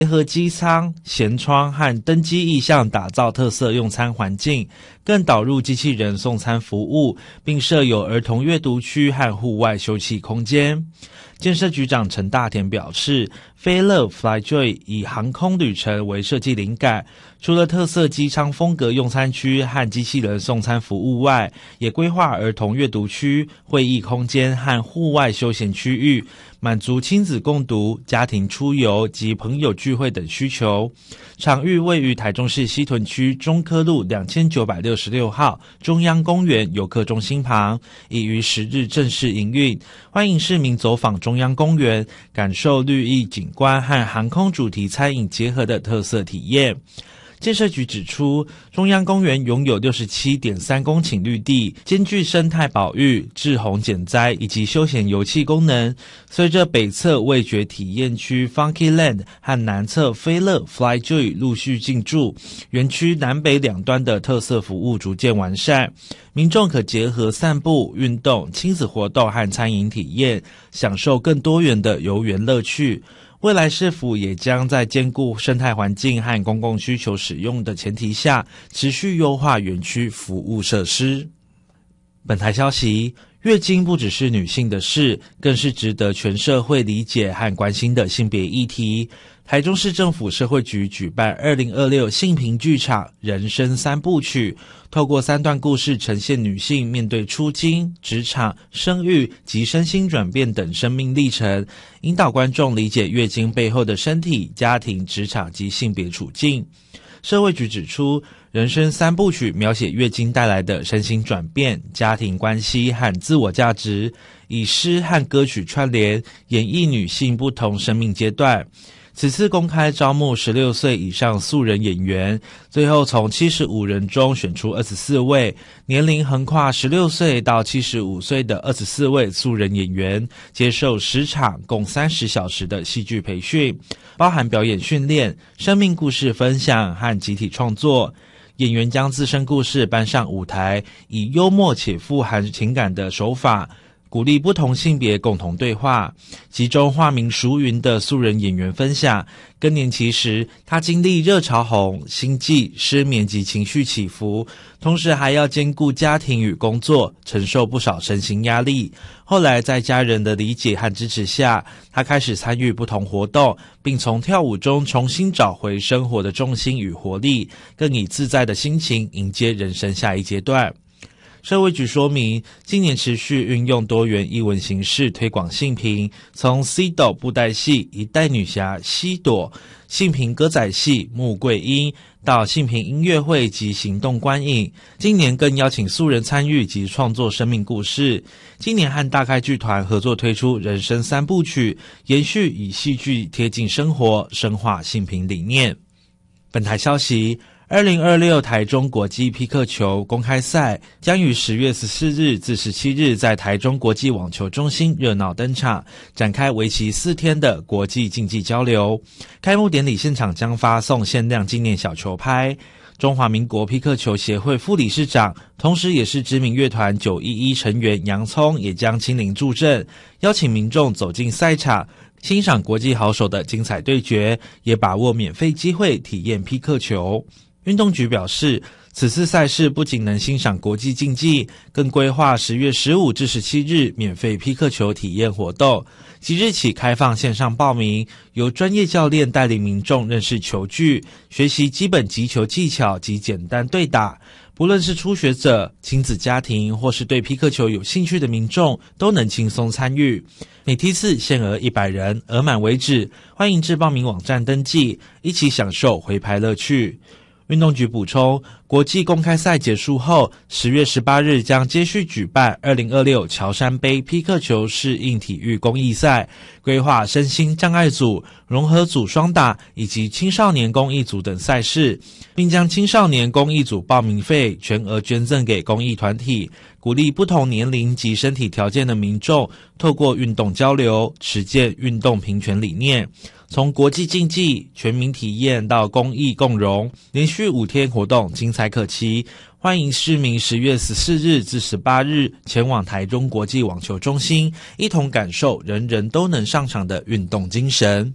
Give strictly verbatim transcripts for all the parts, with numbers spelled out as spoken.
结合机舱、舷窗和登机意象，打造特色用餐环境，更导入机器人送餐服务，并设有儿童阅读区和户外休憩空间。建设局长陈大田表示，飞乐 FlyJoy 以航空旅程为设计灵感，除了特色机舱风格用餐区和机器人送餐服务外，也规划儿童阅读区、会议空间和户外休闲区域，满足亲子共读、家庭出游及朋友聚会等需求。场域位于台中市西屯区中科路两千九百六十六号中央公园游客中心旁，已于十日正式营运，欢迎市民走访中央公园，感受绿意景观和航空主题餐饮结合的特色体验。建设局指出，中央公园拥有 六十七点三公顷绿地，兼具生态保育、治洪减灾以及休闲游憩功能。随着北侧味觉体验区 Funky Land 和南侧飞乐 FlyJoy 陆续进驻，园区南北两端的特色服务逐渐完善，民众可结合散步、运动、亲子活动和餐饮体验，享受更多元的游园乐趣。未来市府也将在兼顾生态环境和公共需求使用的前提下，持续优化园区服务设施。本台消息，月经不只是女性的事，更是值得全社会理解和关心的性别议题。台中市政府社会局举办二零二六性平剧场人生三部曲，透过三段故事呈现女性面对出经、职场、生育及身心转变等生命历程，引导观众理解月经背后的身体、家庭、职场及性别处境。社会局指出，人生三部曲描写月经带来的身心转变、家庭关系和自我价值，以诗和歌曲串联，演绎女性不同生命阶段。此次公开招募十六岁以上素人演员，最后从七十五人中选出二十四位，年龄横跨十六岁到七十五岁的二十四位素人演员，接受十场共三十小时的戏剧培训，包含表演训练、生命故事分享和集体创作。演员将自身故事搬上舞台，以幽默且富含情感的手法鼓励不同性别共同对话。其中化名淑云的素人演员分享，更年期时她经历热潮红、心悸、失眠及情绪起伏，同时还要兼顾家庭与工作，承受不少身心压力。后来在家人的理解和支持下，她开始参与不同活动，并从跳舞中重新找回生活的重心与活力，更以自在的心情迎接人生下一阶段。社会局说明，今年持续运用多元艺文形式推广性平，从 C 斗布袋戏、一代女侠西朵、性平歌仔戏穆桂英，到性平音乐会及行动观影。今年更邀请素人参与及创作生命故事。今年和大开剧团合作推出人生三部曲，延续以戏剧贴近生活，深化性平理念。本台消息，二零二六台中国际匹克球公开赛将于十月十四日至十七日在台中国际网球中心热闹登场，展开为期四天的国际竞技交流。开幕典礼现场将发送限量纪念小球拍。中华民国匹克球协会副理事长，同时也是知名乐团九一一成员洋葱也将亲临助阵，邀请民众走进赛场，欣赏国际好手的精彩对决，也把握免费机会体验匹克球。运动局表示，此次赛事不仅能欣赏国际竞技，更规划十月十五至十七日免费匹克球体验活动，即日起开放线上报名，由专业教练带领民众认识球具，学习基本击球技巧及简单对打。不论是初学者、亲子家庭或是对匹克球有兴趣的民众，都能轻松参与。每梯次限额一百人，额满为止，欢迎至报名网站登记，一起享受回拍乐趣。运动局补充，国际公开赛结束后，十月十八日将接续举办二零二六乔山杯匹克球适应体育公益赛，规划身心障碍组、融合组双打以及青少年公益组等赛事，并将青少年公益组报名费全额捐赠给公益团体，鼓励不同年龄及身体条件的民众透过运动交流，实践运动平权理念。从国际竞技、全民体验到公益共融，连续五天活动精彩可期。欢迎市民十月十四日至十八日前往台中国际网球中心，一同感受人人都能上场的运动精神。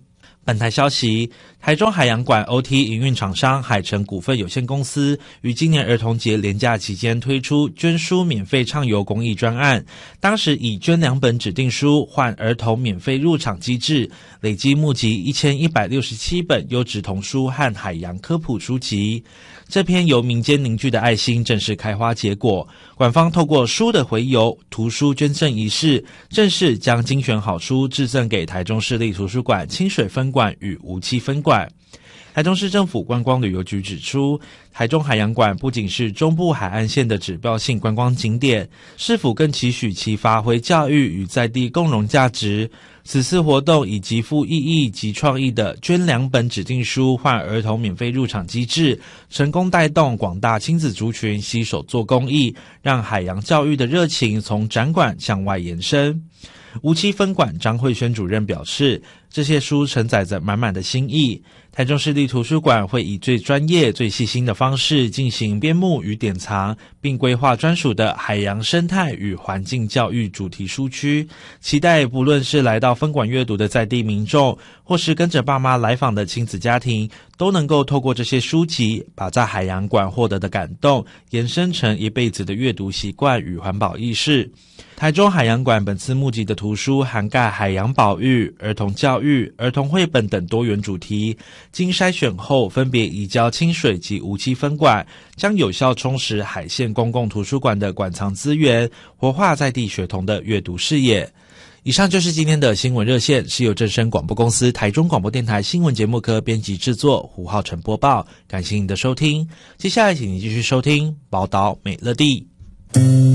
本台消息，台中海洋馆 O T 营运厂商海诚股份有限公司于今年儿童节连假期间推出捐书免费畅游公益专案，当时以捐两本指定书换儿童免费入场机制，累计募集一千一百六十七本优质童书和海洋科普书籍。这篇由民间凝聚的爱心正式开花结果，馆方透过书的回邮、图书捐赠仪式，正式将精选好书致赠给台中市立图书馆清水分馆与梧栖分馆。台中市政府观光旅游局指出，台中海洋馆不仅是中部海岸线的指标性观光景点，市府更期许其发挥教育与在地共融价值。此次活动以极富意义及创意的捐两本指定书换儿童免费入场机制，成功带动广大亲子族群携手做公益，让海洋教育的热情从展馆向外延伸。梧栖分馆张慧轩主任表示，这些书承载着满满的心意。台中市立图书馆会以最专业、最细心的方式进行编目与典藏，并规划专属的海洋生态与环境教育主题书区。期待不论是来到分馆阅读的在地民众，或是跟着爸妈来访的亲子家庭，都能够透过这些书籍，把在海洋馆获得的感动延伸成一辈子的阅读习惯与环保意识。台中海洋馆本次募集的图书涵盖海洋保育、儿童教育、儿童绘本等多元主题，经筛选后分别移交清水及梧栖分馆，将有效充实海线公共图书馆的馆藏资源，活化在地学童的阅读视野。以上就是今天的新闻热线，是由正声广播公司台中广播电台新闻节目科编辑制作，胡浩成播报。感谢您的收听，接下来请您继续收听宝岛美乐地。